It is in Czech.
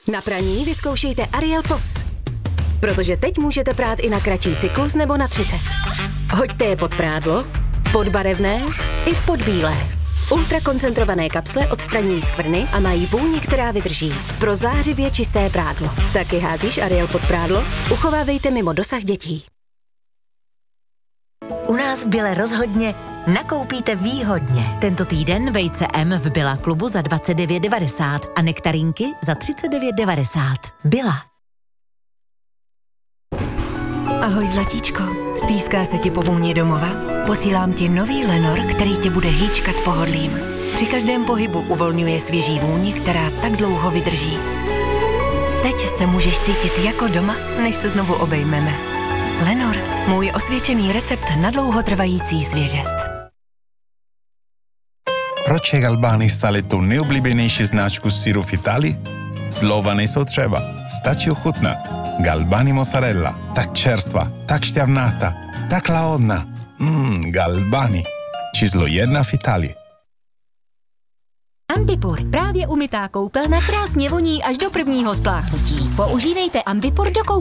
Na praní vyzkoušejte Ariel Pods. Protože teď můžete prát i na kratší cyklus nebo na 30. Hoďte je pod prádlo, pod barevné i pod bílé. Ultrakoncentrované kapsle odstraňují skvrny a mají vůni, která vydrží. Pro zářivě čisté prádlo. Taky házíš Ariel pod prádlo? Uchovávejte mimo dosah dětí. U nás v Bile rozhodně nakoupíte výhodně. Tento týden vejce M v Billa klubu za 29,90 a nektarinky za 39,90. Billa. Ahoj zlatíčko, stýská se ti po vůni domova? Posílám ti nový Lenor, který tě bude hýčkat pohodlím. Při každém pohybu uvolňuje svěží vůni, která tak dlouho vydrží. Teď se můžeš cítit jako doma, než se znovu obejmeme. Lenor, můj osvědčený recept na dlouhotrvající svěžest. Proč je Galbani stále tou nejoblíbenější značku syru v Itálii? Slova nejsou třeba, stačí ochutnat. Galbani mozzarella, tak čerstvá, tak šťavnatá, tak lahodná. Galbani, číslo 1 v Itálii. Ambipur, právě umytá koupelna krásně voní až do prvního spláchnutí. Používejte Ambipur do koupelny.